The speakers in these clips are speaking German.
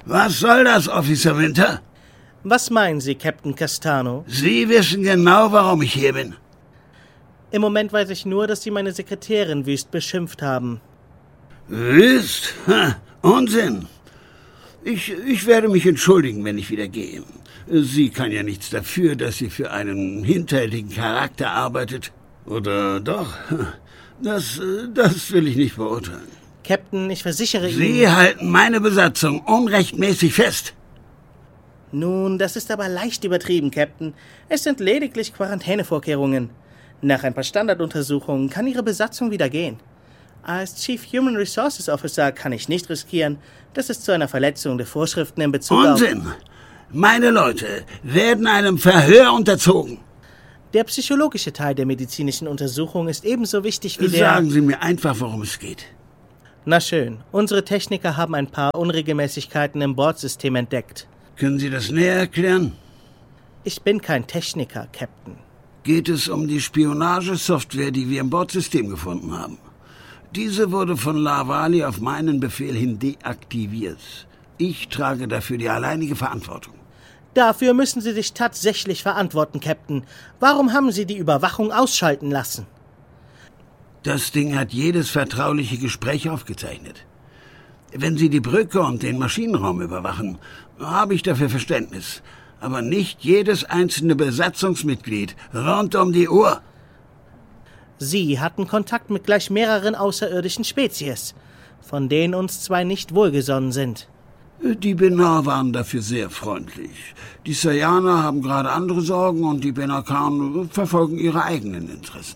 Was soll das, Officer Winter? Was meinen Sie, Captain Castano? Sie wissen genau, warum ich hier bin. Im Moment weiß ich nur, dass Sie meine Sekretärin wüst beschimpft haben. Wüst? Unsinn. Ich werde mich entschuldigen, wenn ich wieder gehe. Sie kann ja nichts dafür, dass sie für einen hinterhältigen Charakter arbeitet. Oder doch? Das will ich nicht beurteilen. Captain, ich versichere Ihnen... Sie halten meine Besatzung unrechtmäßig fest. Nun, das ist aber leicht übertrieben, Captain. Es sind lediglich Quarantänevorkehrungen. Nach ein paar Standarduntersuchungen kann Ihre Besatzung wieder gehen. Als Chief Human Resources Officer kann ich nicht riskieren, dass es zu einer Verletzung der Vorschriften in Bezug auf... Unsinn! Meine Leute werden einem Verhör unterzogen. Der psychologische Teil der medizinischen Untersuchung ist ebenso wichtig wie der... Sagen Sie mir einfach, worum es geht. Na schön, unsere Techniker haben ein paar Unregelmäßigkeiten im Bordsystem entdeckt. Können Sie das näher erklären? Ich bin kein Techniker, Captain. Geht es um die Spionagesoftware, die wir im Bordsystem gefunden haben? Diese wurde von Lavali auf meinen Befehl hin deaktiviert. Ich trage dafür die alleinige Verantwortung. Dafür müssen Sie sich tatsächlich verantworten, Captain. Warum haben Sie die Überwachung ausschalten lassen? Das Ding hat jedes vertrauliche Gespräch aufgezeichnet. Wenn Sie die Brücke und den Maschinenraum überwachen, habe ich dafür Verständnis. Aber nicht jedes einzelne Besatzungsmitglied rund um die Uhr. Sie hatten Kontakt mit gleich mehreren außerirdischen Spezies, von denen uns zwei nicht wohlgesonnen sind. Die Benar waren dafür sehr freundlich. Die Sayaner haben gerade andere Sorgen und die Benakan verfolgen ihre eigenen Interessen.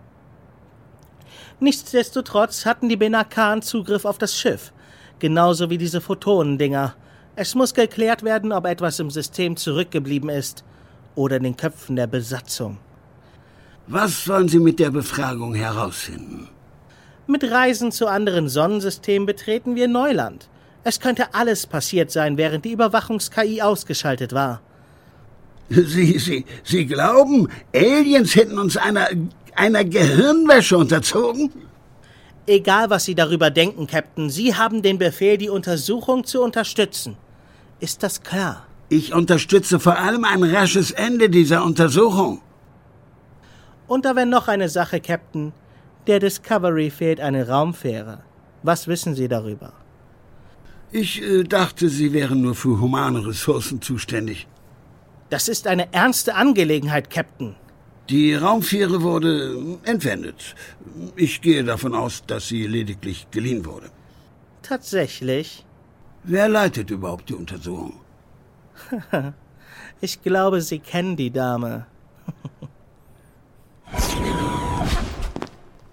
Nichtsdestotrotz hatten die Benakan Zugriff auf das Schiff, genauso wie diese Photonendinger. Es muss geklärt werden, ob etwas im System zurückgeblieben ist oder in den Köpfen der Besatzung. Was wollen Sie mit der Befragung herausfinden? Mit Reisen zu anderen Sonnensystemen betreten wir Neuland. Es könnte alles passiert sein, während die Überwachungs-KI ausgeschaltet war. Sie glauben, Aliens hätten uns einer Gehirnwäsche unterzogen? Egal, was Sie darüber denken, Captain, Sie haben den Befehl, die Untersuchung zu unterstützen. Ist das klar? Ich unterstütze vor allem ein rasches Ende dieser Untersuchung. Und da wäre noch eine Sache, Captain. Der Discovery fehlt eine Raumfähre. Was wissen Sie darüber? Ich dachte, Sie wären nur für humane Ressourcen zuständig. Das ist eine ernste Angelegenheit, Captain. Die Raumfähre wurde entwendet. Ich gehe davon aus, dass sie lediglich geliehen wurde. Tatsächlich? Wer leitet überhaupt die Untersuchung? Ich glaube, Sie kennen die Dame.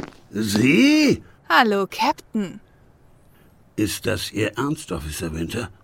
Sie? Hallo, Captain. Ist das Ihr Ernst, Officer Winter?